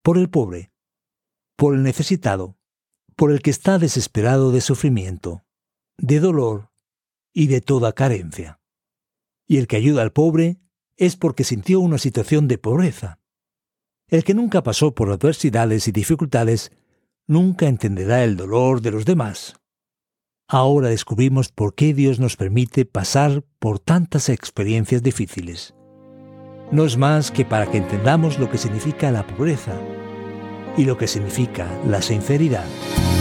por el pobre, por el necesitado, por el que está desesperado de sufrimiento, de dolor y de toda carencia. Y el que ayuda al pobre es porque sintió una situación de pobreza. El que nunca pasó por adversidades y dificultades nunca entenderá el dolor de los demás. Ahora descubrimos por qué Dios nos permite pasar por tantas experiencias difíciles. No es más que para que entendamos lo que significa la pobreza y lo que significa la sinceridad.